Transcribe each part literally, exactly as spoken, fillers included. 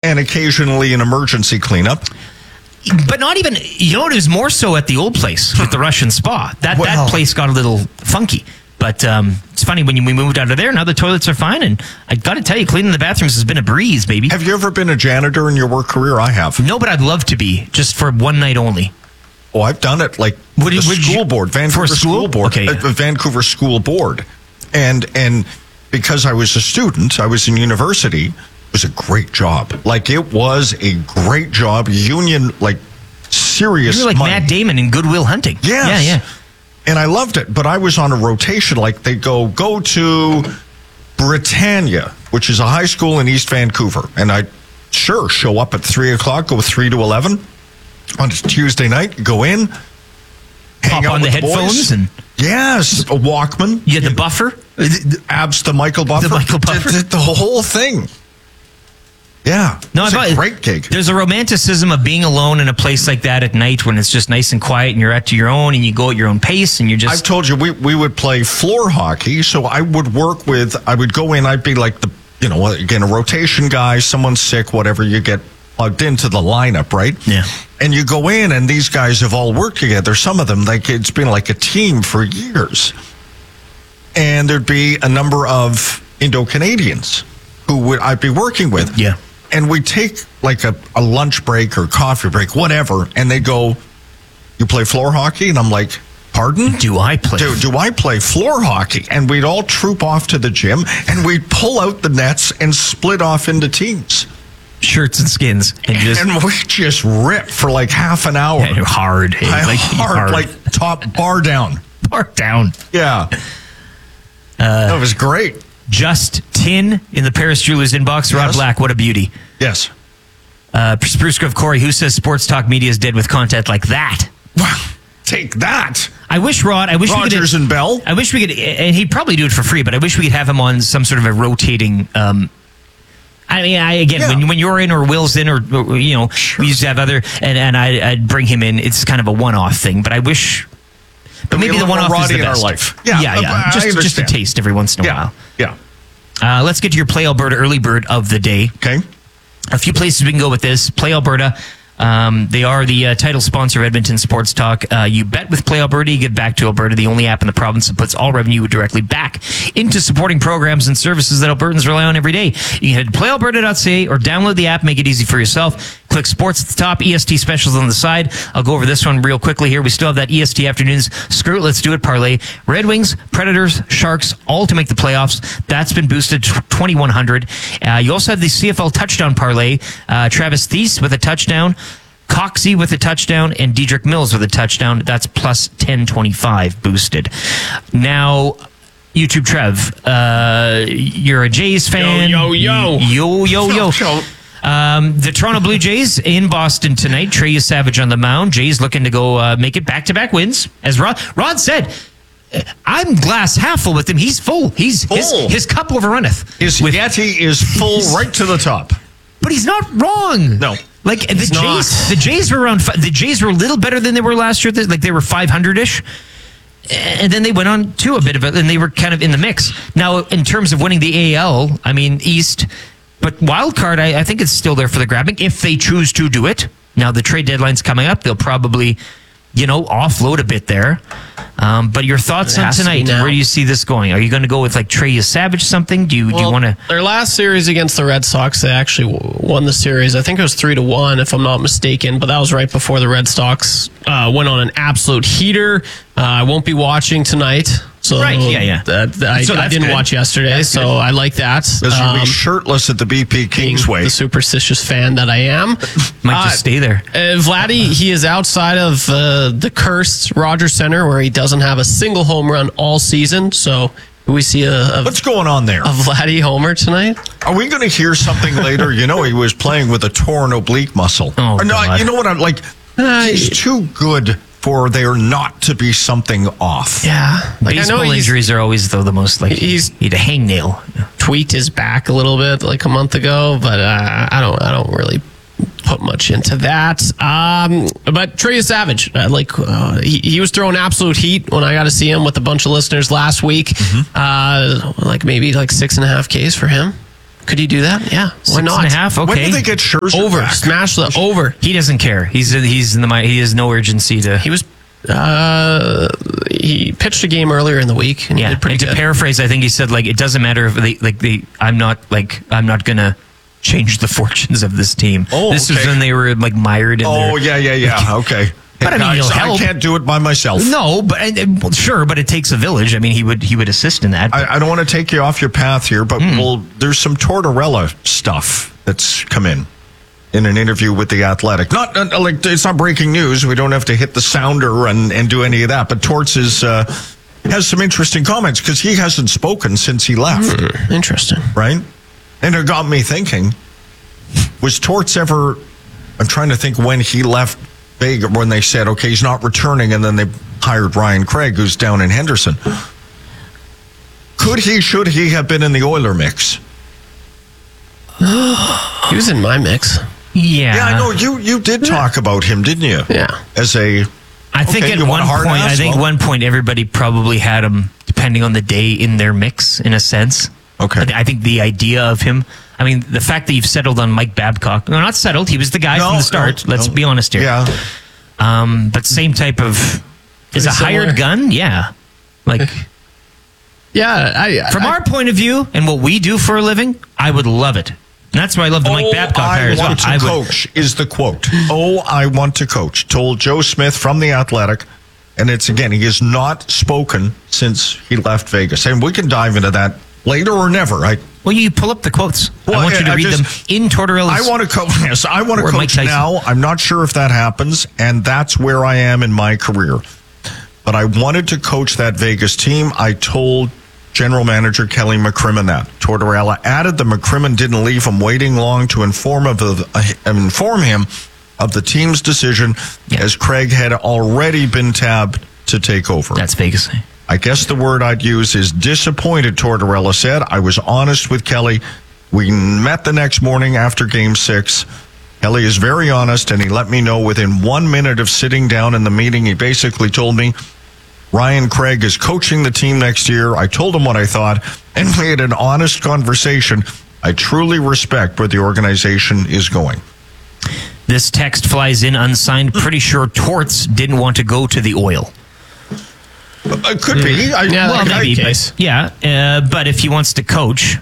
and occasionally an emergency cleanup. But not even, you know, it was more so at the old place with the Russian spa. That Well- that place got a little funky. But um, it's funny, when you, we moved out of there, now the toilets are fine. And I got to tell you, cleaning the bathrooms has been a breeze, baby. Have you ever been a janitor in your work career? I have. No, but I'd love to be, just for one night only. Oh, I've done it. Like Would it- the would school you- board, Vancouver for school? School Board, Okay, yeah. uh, Vancouver School Board, and and because I was a student, I was in university. It was a great job. Like it was a great job. Union, like serious. You're like money. Matt Damon in Good Will Hunting. Yes. Yeah, yeah. And I loved it, but I was on a rotation. Like they go, go to Britannia, which is a high school in East Vancouver. And I sure show up at three o'clock, go three to eleven on Tuesday night, go in, hang Pop out on with the the boys. headphones and Yes, a Walkman. you had the buffer. Abs, the Michael Buffer. The Michael Buffer. The, the whole thing. Yeah. No, it's I a thought- great gig. There's a romanticism of being alone in a place like that at night when it's just nice and quiet and you're at your own and you go at your own pace and you're just... I've told you, we, we would play floor hockey, so I would work with, I would go in, I'd be like the, you know, again, a rotation guy, someone's sick, whatever, you get plugged into the lineup, right? Yeah. And you go in, and these guys have all worked together, some of them, like, it's been like a team for years. And there'd be a number of Indo-Canadians who would I'd be working with. Yeah. And we'd take like a, a lunch break or coffee break, whatever, and they go, you play floor hockey? And I'm like, pardon? Do I play? Do, do I play floor hockey? And we'd all troop off to the gym, and we'd pull out the nets and split off into teams. Shirts and skins. And just... And we just rip for like half an hour. Yeah, hard. Hey, I- like, hard, like top bar down. bar down. Yeah. Uh, that was great. Just Tin in the Paris Jewelers inbox. Rod Yes. Black, what a beauty. Yes. Uh, Spruce Grove Corey, who says sports talk media is dead with content like that? Wow. Take that. I wish Rod, I wish Rogers we could. and Bell. I wish we could, and he'd probably do it for free, but I wish we could have him on some sort of a rotating. Um, I mean, I, again, Yeah. when when you're in or Will's in, or, or you know, Sure. we used to have other, and, and I, I'd bring him in. It's kind of a one-off thing, but I wish. But We maybe have the a one-off is Roddy the in our best. life. Yeah, Yeah, yeah, yeah. I- I Just, just a understand. taste every once in a Yeah. while. Yeah. Uh, let's get to your Play Alberta early bird of the day. Okay. A few places we can go with this. Play Alberta. Um, they are the uh, title sponsor of Edmonton Sports Talk. Uh, you bet with Play Alberta, you give back to Alberta, the only app in the province that puts all revenue directly back into supporting programs and services that Albertans rely on every day. You can head to play alberta dot c a or download the app, make it easy for yourself. Click sports at the top, E S T specials on the side. I'll go over this one real quickly here. We still have that E S T afternoons. Screw it, let's do it parlay. Red Wings, Predators, Sharks, all to make the playoffs. That's been boosted to twenty-one hundred. Uh, you also have the C F L touchdown parlay. Uh, Travis Thies with a touchdown. Coxey with a touchdown and Dedrick Mills with a touchdown. That's plus ten twenty-five boosted. Now, YouTube Trev, uh, you're a Jays fan. Yo, yo, yo. Yo, yo, yo. Yo. Um, the Toronto Blue Jays in Boston tonight. Trey Savage on the mound. Jays looking to go uh, make it back-to-back wins. As Rod, Rod said, I'm glass half full with him. He's full. He's his, Full. his cup overrunneth. His with, Yeti is full right to the top. but he's not wrong. No. Like the He's Jays, not. the Jays were around. fi- The Jays were a little better than they were last year. Like they were five hundred ish, and then they went on to a bit of it, and they were kind of in the mix. Now, in terms of winning the A L, I mean East, but wild card, I, I think it's still there for the grabbing if they choose to do it. Now the trade deadline's coming up; they'll probably, you know, offload a bit there. Um, but your thoughts It on has to be tonight? now. Where do you see this going? Are you going to go with like Trey Savage something? Do you do you Well, want to? Their last series against the Red Sox, they actually w- won the series. I think it was three to one, if I'm not mistaken. But that was right before the Red Sox uh, went on an absolute heater. Uh, I won't be watching tonight. So Right, yeah, yeah. That, that- I, So I that's didn't good. watch yesterday, That's so good. I like that. Because you'll Um, be shirtless at the B P being Kingsway. the superstitious fan that I am. Might Uh, just stay there. Uh, Vladdy, he is outside of uh, the cursed Rogers Center, where he doesn't have a single home run all season. So, do we see a, a, What's going on there? a Vladdy homer tonight? Are we going to hear something later? You know, he was playing with a torn oblique muscle. Oh, Or no, God. you know what? I'm like, Uh, he's too good for there not to be something off. Yeah, like, I know Baseball he's injuries are always though the most like He's- he's a hangnail. tweaked his back a little bit like a month ago, but uh, I don't, I don't really put much into that. Um, but Trey Savage, uh, like uh, he, he was throwing absolute heat when I got to see him with a bunch of listeners last week. Uh, like maybe like six and a half Ks for him. Could he do that? Yeah. Why Six not? and a half. Okay. When do they get Scherzer Over. back? Smash the over. He doesn't care. He's he's in the mi- he has no urgency to. He was. Uh, he pitched a game earlier in the week and he Yeah, did pretty and to good. paraphrase, I think he said like it doesn't matter if they like they. I'm not like I'm not gonna change the fortunes of this team. Oh, this was okay. when they were like mired in. Oh, their, yeah, yeah, yeah. Okay. But I mean, Guys, he'll help. I can't do it by myself. No, but and, and, well, sure, but it takes a village. I mean, he would he would assist in that. I, I don't want to take you off your path here, but Hmm. well, there's some Tortorella stuff that's come in in an interview with The Athletic. Not uh, like it's not breaking news. We don't have to hit the sounder and, and do any of that. But Torts is, uh, has some interesting comments because he hasn't spoken since he left, Hmm, interesting. right? And it got me thinking, was Torts ever, I'm trying to think when he left Vegas, when they said, okay, he's not returning, and then they hired Ryan Craig, who's down in Henderson. Could he, should he have been in the Oiler mix? He was in my mix. yeah, Yeah, I know. You you did talk about him, didn't you? Yeah. As a, I think Okay, at you want one a hard point, ass? I think Well- one point everybody probably had him, depending on the day, in their mix in a sense. Okay. I, th- I think the idea of him. I mean, the fact that you've settled on Mike Babcock. No, not settled. He was the guy No, from the start. no, Let's no. be honest here. yeah. Um, but same type of. Is a similar. hired gun? Yeah. Like Yeah. I, from I, our point of view and what we do for a living, I would love it. And that's why I love the Mike Oh, Babcock hire I as well. want to I would. coach is the quote. Oh, I want to coach, told Joe Smith from The Athletic. And it's, again, he has not spoken since he left Vegas. And we can dive into that later or never. I Well, you pull up the quotes. Well, I want you to I read just- them in Tortorella's. I want to coach. Yes, I want to Or Mike coach Tyson. now. I'm not sure if that happens, and that's where I am in my career. But I wanted to coach that Vegas team. I told General Manager Kelly McCrimmon that. Tortorella added that McCrimmon didn't leave him waiting long to inform of the, uh, inform him of the team's decision, Yeah. as Craig had already been tabbed to take over. That's Vegas. I guess the word I'd use is disappointed, Tortorella said. I was honest with Kelly. We met the next morning after game six. Kelly is very honest, and he let me know within one minute of sitting down in the meeting, he basically told me, Ryan Craig is coaching the team next year. I told him what I thought, and we had an honest conversation. I truly respect where the organization is going. This text flies in unsigned. Pretty sure Torts didn't want to go to the Oil. It could be. I, Yeah, Well, that could maybe, be the but, case. yeah. Uh, but if he wants to coach,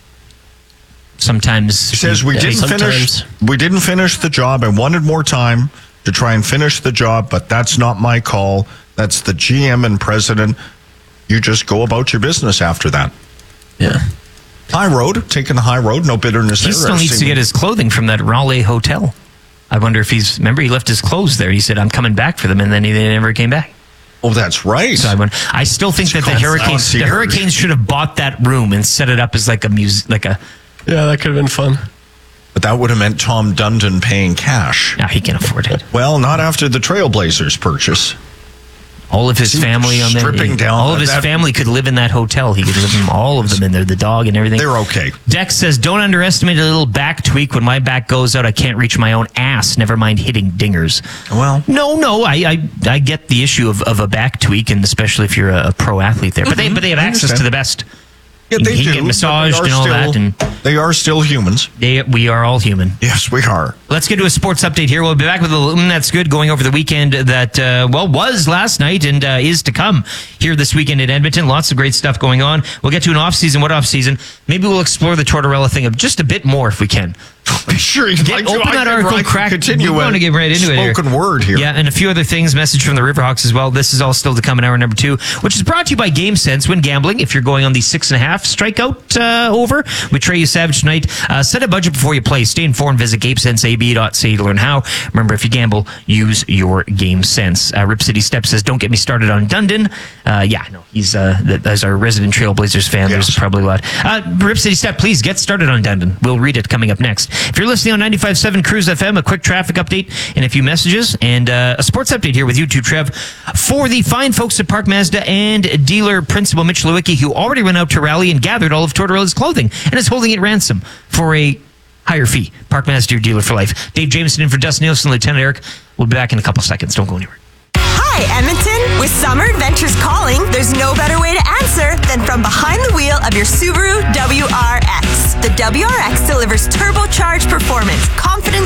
sometimes He says we Yeah, didn't finish. sometimes. We didn't finish the job. I wanted more time to try and finish the job, but that's not my call. That's the G M and president. You just go about your business after that. Yeah. High road, taking the high road. No bitterness he there. still I've needs to seen- get his clothing from that Raleigh hotel. I wonder if he's. Remember, he left his clothes there. He said, "I'm coming back for them," and then he they never came back. Oh, that's right. So I, went, I still think that the called Hurricanes, the concierge. Hurricanes should have bought that room and set it up as like a music, like a. Yeah, that could have been fun. But that would have meant Tom Dundon paying cash. No, he can't afford it. Well, not after the Trailblazers purchase. All of his See, family on there. stripping down all of his that- family could live in that hotel. He could live in all of them in there, the dog and everything. They're okay. Dex says, don't underestimate a little back tweak. When my back goes out, I can't reach my own ass. Never mind hitting dingers. Well, No, no, I I, I get the issue of, of a back tweak, and especially if you're a, a pro athlete there. But they but they have I access understand. to the best. yeah, they he do. can get but massaged they are and all still- that, and they are still humans. they, we are all human. Yes, we are. Let's get to a sports update here. We'll be back with a mm, that's good going over the weekend that, uh, well, was last night and uh, is to come here this weekend in Edmonton. Lots of great stuff going on. We'll get to an off-season. What off-season? Maybe we'll explore the Tortorella thing of just a bit more if we can. Sure, you Get, open that article, crack. Continue. We want to get right into it here. Spoken word here. Yeah, and a few other things. Message from the Riverhawks as well. This is all still to come in hour number two, which is brought to you by GameSense. When gambling, if you're going on the six and a half strikeout uh, over with Treyu Savage tonight, uh, set a budget before you play. Stay informed. Visit GameSense A B dot C A to learn how. Remember, if you gamble, use your GameSense. Uh, Rip City Step says, "Don't get me started on Dundon." Uh, yeah, no, he's uh, th- as our resident Trailblazers fan. Yes. There's probably a lot. Uh, Rip City Step, please get started on Dundon. We'll read it coming up next. If you're listening on ninety-five point seven Cruise F M, a quick traffic update and a few messages, and uh, a sports update here with you two, Trev, for the fine folks at Park Mazda and dealer principal Mitch Lewicki, who already went out to rally and gathered all of Tortorella's clothing and is holding it ransom for a higher fee. Park Mazda, your dealer for life. Dave Jameson in for Dustin Nielsen, Lieutenant Eric. We'll be back in a couple seconds. Don't go anywhere. Hi, Edmonton. With summer adventures calling, there's no better way to answer than from behind the wheel of your Subaru W R X. The W R X delivers turbocharged performance, confidence,